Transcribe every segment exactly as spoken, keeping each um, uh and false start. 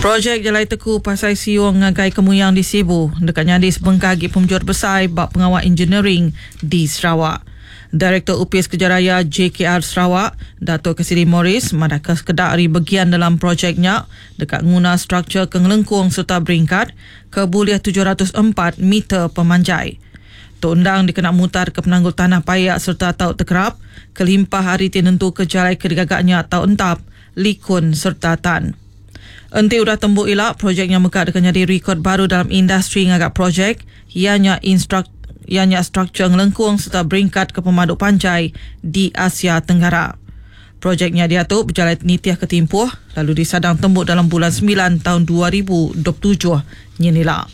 Projek Jalai Teku Pasai Siung ngagai kemuyang di Sibu dekat nyadi sebengkagi pemujur besar bab pengawal engineering di Sarawak. Direktur U P S Kejaraya J K R Sarawak, Dato' Kesiri Morris, manakah sekedar hari bagian dalam projeknya dekat guna struktur kengelengkung serta beringkat ke buliah tujuh ratus empat meter pemanjai. Tok undang dikena mutar ke penanggul tanah payak serta taut terkerap, kelimpah hari tinentu ke jalai kedigagaknya atau entap, likun serta tan. Enti udah tembuk ilak projeknya mekak dekat jadi rekod baru dalam industri ngagak projek, ianya instruk ianya struktur ngelengkung serta beringkat ke pemaduk panjai di Asia Tenggara. Projeknya diatur berjalan nitiah ketimpuh lalu disadang tembuk dalam bulan sembilan tahun dua ribu dua puluh tujuh nyinila.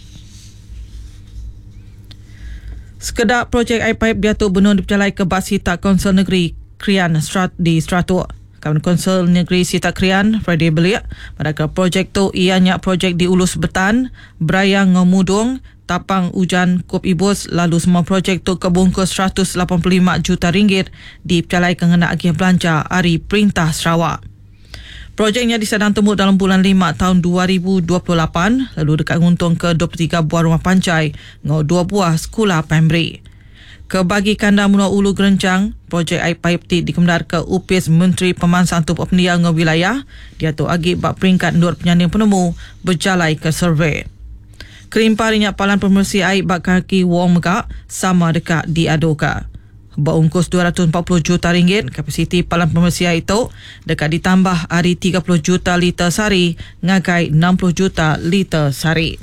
Sekedar projek air pipe diatur benar diperjalai ke Bas Hitak Konsel Negeri Krian Strat di Stratuk. Kawan Konsel Negeri Sita Krian, Friday Belia, pada projek tu ianya projek di Ulus Betan, Brayang Ngomudung, Tapang Ujan Kup Ibus, lalu semua projek tu kebungkus seratus lapan puluh lima juta ringgit dipercalai kengena agih belanja Hari Perintah Sarawak. Projeknya disadang temu dalam bulan lima tahun dua ribu dua puluh lapan, lalu dekat nguntung ke dua puluh tiga buah rumah pancai, ngau dua buah sekolah primary. Kebagi kandang Munua Ulu Gerencang, projek air pipe ti dikemdar ke U P S Menteri Pemansang Tubuh Pendidikan Wilayah, dia tu agib bab peringkat nur penyanding penemu berjalai ke survey. Kelimpah rinyak palan pemersih air bak kaki wong megak sama dekat di Adoka. Berungkus dua ratus empat puluh juta ringgit, kapasiti palan pemersih air itu dekat ditambah hari tiga puluh juta liter sehari, ngagai enam puluh juta liter sehari.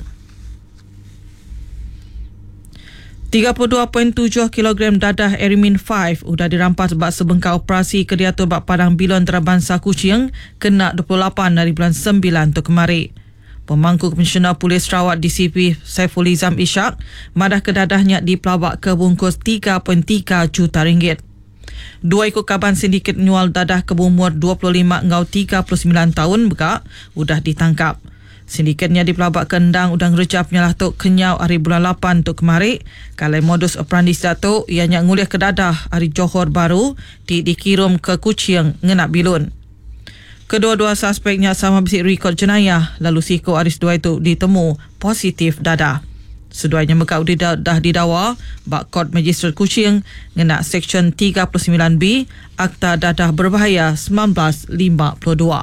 tiga puluh dua perpuluhan tujuh kilogram dadah Erimin lima sudah dirampas bak sebengkau operasi kediatur bak Padang Bilon Antarabangsa Kuching kena dua puluh lapan dari bulan sembilan tu kemari. Pemangku Komisioner Polis Sarawak D C P Saiful Izam Ishak madah kedadahnya dipelabak ke bungkus tiga perpuluhan tiga juta ringgit. Dua ekor kaban sindiket nyual dadah ke berumur dua puluh lima hingga tiga puluh sembilan tahun bekak sudah ditangkap. Sindikatnya dipelabak kendang udang rejap nyalah tok kenyau hari bulan lapan tu kemari. Kalau modus operandi datuk ianya nguliah ke dadah hari Johor Baru di dikirim ke Kuching ngenak bilun. Kedua-dua suspeknya sama bisik rekod jenayah lalu siko aris dua itu ditemu positif dadah. Seduanya mekau dah didakwa bak Kod Magistrat Kuching ngenak Seksyen tiga puluh sembilan B Akta Dadah Berbahaya seribu sembilan ratus lima puluh dua.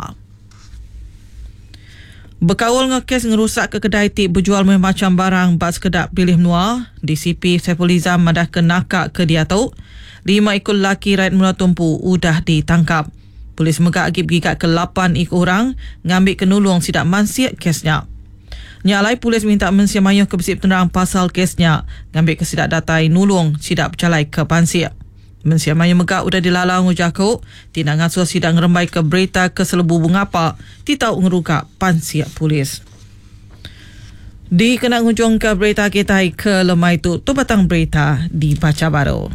Berkawal ngekes ngerusak ke kedai tip berjual macam barang bak sekedap pilih menua, D C P Saiful Izam madah ke nakak ke dia tu. Lima ekor lelaki rakyat mula tumpu udah ditangkap. Polis megak agib gigat ke lapan ekor orang ngambil kenulung sidak mansiat kesnya. Nyalai polis minta mensia mayuh ke besip penerang pasal kesnya ngambil ke sidak datai nulung sidak bercalai ke pansiat. Mensia mayuh megak udah dilalang ujakuk, tidak ngasuh sidang rembai ke berita ke selebu bungapa, tidak ngerukak pansiat polis. Di kena ngujung ke berita kita ke lemai tu, tu batang berita dibaca baru.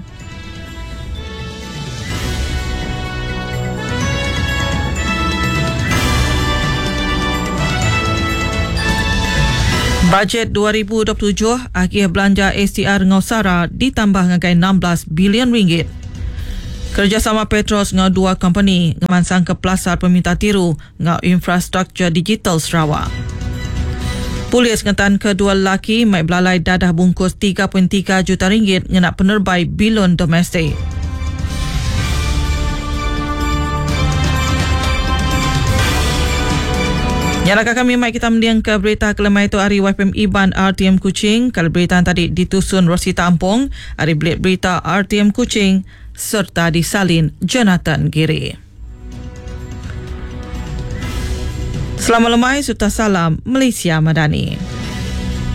Bajet dua ribu dua puluh tujuh akhir belanja S T R Ngausara ditambah ngagai enam belas bilion ringgit. Kerjasama Petros ngau dua company ngemansang ke Pelasar Peminta Tiru ngau infrastruktur digital Sarawak. Polis ngatan kedua lelaki mai belalai dadah bungkus tiga perpuluhan tiga juta ringgit ngenak penerbai bilon domestik. Nyalakah kami mai kita mendiang ke berita kelemah itu hari Y P M Iban R T M Kuching. Kalau berita tadi ditusun Rosita Ampong, hari belit berita R T M Kuching serta disalin Jonathan Giri. Selamat lemai, suta salam Malaysia Madani.